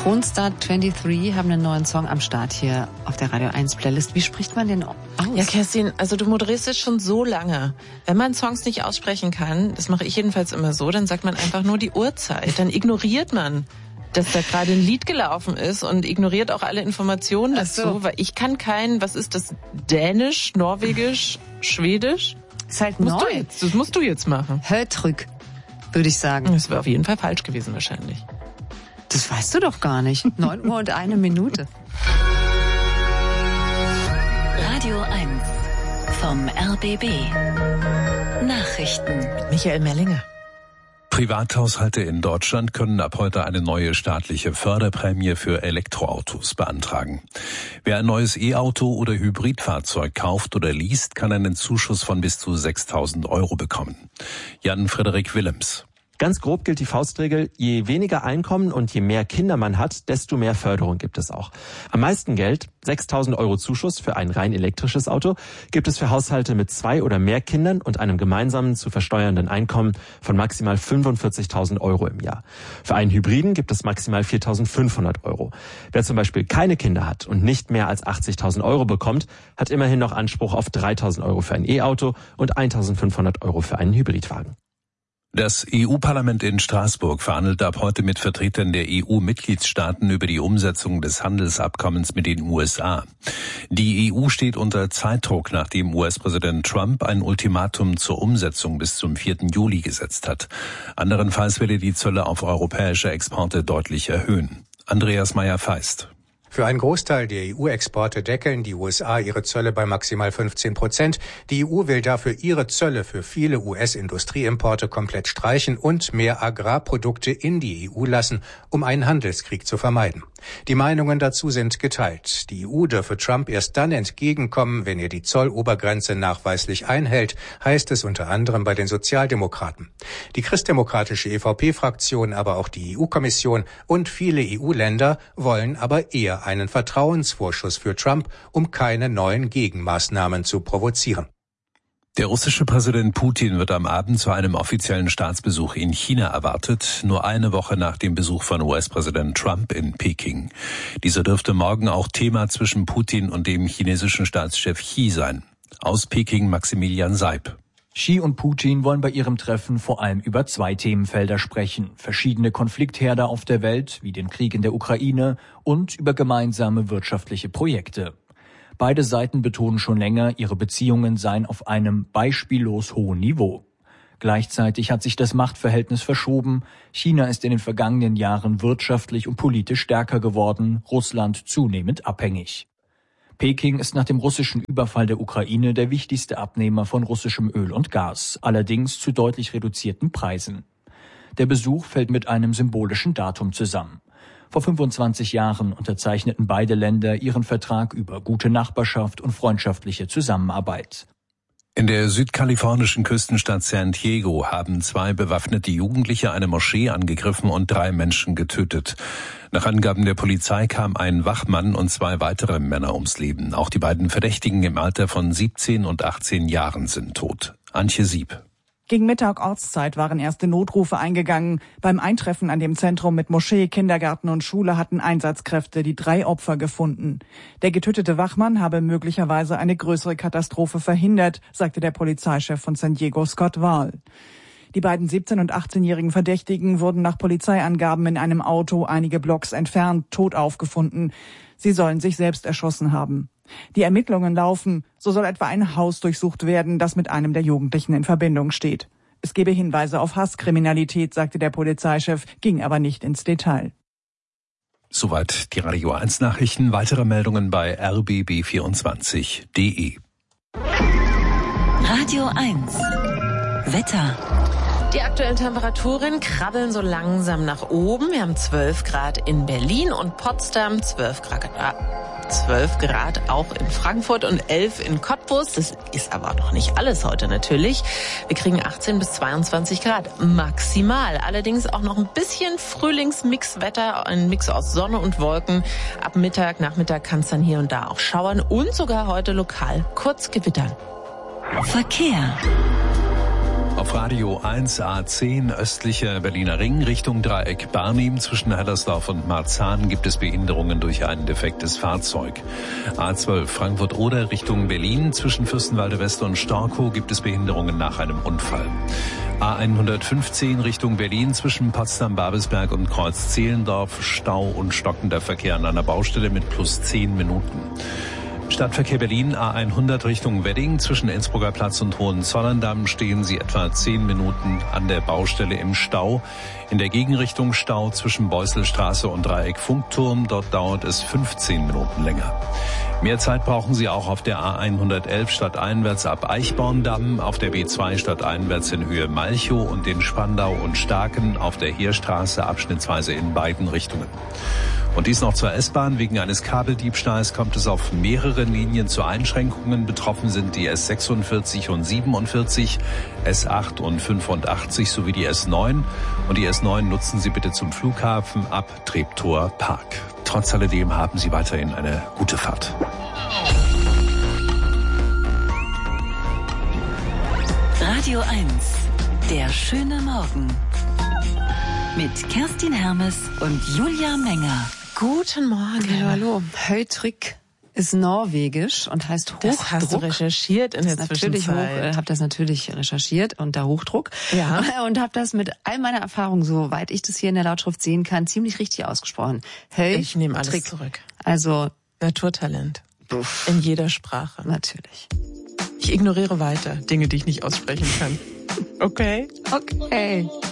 Kronstadt 23 haben einen neuen Song am Start hier auf der Radio 1 Playlist. Wie spricht man den aus? Ja, Kerstin, also du moderierst es schon so lange. Wenn man Songs nicht aussprechen kann, das mache ich jedenfalls immer so, dann sagt man einfach nur die Uhrzeit. Dann ignoriert man, dass da gerade ein Lied gelaufen ist und ignoriert auch alle Informationen dazu, weil ich kann was ist das, Dänisch, Norwegisch, Schwedisch? Ist halt neu. Das musst du jetzt machen. Hörtrück, würde ich sagen. Das wäre auf jeden Fall falsch gewesen wahrscheinlich. Das weißt du doch gar nicht. 9 Uhr und 1 Minute. Radio 1 vom RBB. Nachrichten. Michael Mellinger. Privathaushalte in Deutschland können ab heute eine neue staatliche Förderprämie für Elektroautos beantragen. Wer ein neues E-Auto oder Hybridfahrzeug kauft oder least, kann einen Zuschuss von bis zu 6.000 € bekommen. Jan-Frederik Willems. Ganz grob gilt die Faustregel, je weniger Einkommen und je mehr Kinder man hat, desto mehr Förderung gibt es auch. Am meisten Geld, 6.000 € Zuschuss für ein rein elektrisches Auto, gibt es für Haushalte mit 2 oder mehr Kindern und einem gemeinsamen zu versteuernden Einkommen von maximal 45.000 € im Jahr. Für einen Hybriden gibt es maximal 4.500 €. Wer zum Beispiel keine Kinder hat und nicht mehr als 80.000 € bekommt, hat immerhin noch Anspruch auf 3.000 € für ein E-Auto und 1.500 € für einen Hybridwagen. Das EU-Parlament in Straßburg verhandelt ab heute mit Vertretern der EU-Mitgliedstaaten über die Umsetzung des Handelsabkommens mit den USA. Die EU steht unter Zeitdruck, nachdem US-Präsident Trump ein Ultimatum zur Umsetzung bis zum 4. Juli gesetzt hat. Anderenfalls will er die Zölle auf europäische Exporte deutlich erhöhen. Andreas Meyer-Feist. Für einen Großteil der EU-Exporte deckeln die USA ihre Zölle bei maximal 15%. Die EU will dafür ihre Zölle für viele US-Industrieimporte komplett streichen und mehr Agrarprodukte in die EU lassen, um einen Handelskrieg zu vermeiden. Die Meinungen dazu sind geteilt. Die EU dürfe Trump erst dann entgegenkommen, wenn er die Zollobergrenze nachweislich einhält, heißt es unter anderem bei den Sozialdemokraten. Die christdemokratische EVP-Fraktion, aber auch die EU-Kommission und viele EU-Länder wollen aber eher einen Vertrauensvorschuss für Trump, um keine neuen Gegenmaßnahmen zu provozieren. Der russische Präsident Putin wird am Abend zu einem offiziellen Staatsbesuch in China erwartet, nur eine Woche nach dem Besuch von US-Präsident Trump in Peking. Dieser dürfte morgen auch Thema zwischen Putin und dem chinesischen Staatschef Xi sein. Aus Peking Maximilian Seib. Xi und Putin wollen bei ihrem Treffen vor allem über 2 Themenfelder sprechen. Verschiedene Konfliktherde auf der Welt, wie den Krieg in der Ukraine, und über gemeinsame wirtschaftliche Projekte. Beide Seiten betonen schon länger, ihre Beziehungen seien auf einem beispiellos hohen Niveau. Gleichzeitig hat sich das Machtverhältnis verschoben. China ist in den vergangenen Jahren wirtschaftlich und politisch stärker geworden, Russland zunehmend abhängig. Peking ist nach dem russischen Überfall der Ukraine der wichtigste Abnehmer von russischem Öl und Gas, allerdings zu deutlich reduzierten Preisen. Der Besuch fällt mit einem symbolischen Datum zusammen. Vor 25 Jahren unterzeichneten beide Länder ihren Vertrag über gute Nachbarschaft und freundschaftliche Zusammenarbeit. In der südkalifornischen Küstenstadt San Diego haben 2 bewaffnete Jugendliche eine Moschee angegriffen und 3 Menschen getötet. Nach Angaben der Polizei kam ein Wachmann und 2 weitere Männer ums Leben. Auch die beiden Verdächtigen im Alter von 17 und 18 Jahren sind tot. Antje Sieb. Gegen Mittag Ortszeit waren erste Notrufe eingegangen. Beim Eintreffen an dem Zentrum mit Moschee, Kindergarten und Schule hatten Einsatzkräfte die 3 Opfer gefunden. Der getötete Wachmann habe möglicherweise eine größere Katastrophe verhindert, sagte der Polizeichef von San Diego, Scott Wahl. Die beiden 17- und 18-jährigen Verdächtigen wurden nach Polizeiangaben in einem Auto einige Blocks entfernt tot aufgefunden. Sie sollen sich selbst erschossen haben. Die Ermittlungen laufen. So soll etwa ein Haus durchsucht werden, das mit einem der Jugendlichen in Verbindung steht. Es gebe Hinweise auf Hasskriminalität, sagte der Polizeichef, ging aber nicht ins Detail. Soweit die Radio 1 Nachrichten. Weitere Meldungen bei rbb24.de. Radio 1 Wetter. Die aktuellen Temperaturen krabbeln so langsam nach oben. Wir haben 12 Grad in Berlin und Potsdam, 12 Grad auch in Frankfurt und 11 in Cottbus. Das ist aber noch nicht alles heute natürlich. Wir kriegen 18 bis 22 Grad maximal. Allerdings auch noch ein bisschen Frühlingsmixwetter, ein Mix aus Sonne und Wolken. Ab Mittag, Nachmittag kann es dann hier und da auch schauern und sogar heute lokal kurz gewittern. Verkehr. Auf Radio 1 A10 östlicher Berliner Ring Richtung Dreieck Barnim zwischen Hellersdorf und Marzahn gibt es Behinderungen durch ein defektes Fahrzeug. A12 Frankfurt-Oder Richtung Berlin zwischen Fürstenwalde West und Storkow gibt es Behinderungen nach einem Unfall. A115 Richtung Berlin zwischen Potsdam-Babelsberg und Kreuz-Zehlendorf Stau und stockender Verkehr an einer Baustelle mit plus 10 Minuten. Stadtverkehr Berlin A100 Richtung Wedding zwischen Innsbrucker Platz und Hohenzollern-Damm stehen Sie etwa 10 Minuten an der Baustelle im Stau. In der Gegenrichtung Stau zwischen Beuselstraße und Dreieck Funkturm. Dort dauert es 15 Minuten länger. Mehr Zeit brauchen Sie auch auf der A111 stadteinwärts ab Eichborndamm, auf der B2 stadteinwärts in Höhe Malchow und in Spandau und Starken, auf der Heerstraße abschnittsweise in beiden Richtungen. Und dies noch zur S-Bahn. Wegen eines Kabeldiebstahls kommt es auf mehreren Linien zu Einschränkungen. Betroffen sind die S46 und 47, S8 und 85 sowie die S9. Und die S9 nutzen Sie bitte zum Flughafen ab Treptower Park. Trotz alledem haben Sie weiterhin eine gute Fahrt. Radio 1, der schöne Morgen. Mit Kerstin Hermes und Julia Menger. Guten Morgen. Hallo. Höytrygg ist norwegisch und heißt Hochdruck. Das hast du recherchiert in der Zwischenzeit. Habe das natürlich recherchiert unter Hochdruck. Ja. Und habe das mit all meiner Erfahrung, soweit ich das hier in der Lautschrift sehen kann, ziemlich richtig ausgesprochen. Ich nehme alles zurück. Also Naturtalent. In jeder Sprache. Natürlich. Ich ignoriere weiter Dinge, die ich nicht aussprechen kann. Okay? Okay.